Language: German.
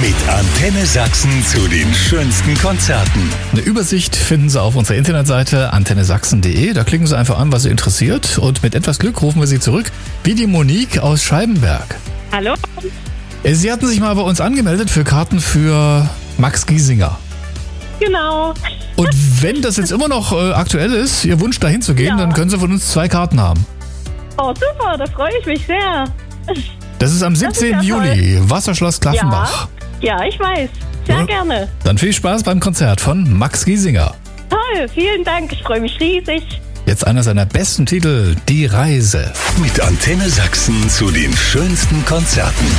Mit Antenne Sachsen zu den schönsten Konzerten. Eine Übersicht finden Sie auf unserer Internetseite antennesachsen.de. Da klicken Sie einfach an, was Sie interessiert. Und mit etwas Glück rufen wir Sie zurück, wie die Monique aus Scheibenberg. Hallo? Sie hatten sich mal bei uns angemeldet für Karten für Max Giesinger. Genau. Und wenn das jetzt immer noch aktuell ist, Ihr Wunsch dahin zu gehen, dann können Sie von uns 2 Karten haben. Oh, super, da freue ich mich sehr. Das ist am 17. Juli, Wasserschloss Klaffenbach. Ja, ich weiß. Sehr gerne. Dann viel Spaß beim Konzert von Max Giesinger. Toll, vielen Dank, ich freue mich riesig. Jetzt einer seiner besten Titel, Die Reise. Mit Antenne Sachsen zu den schönsten Konzerten.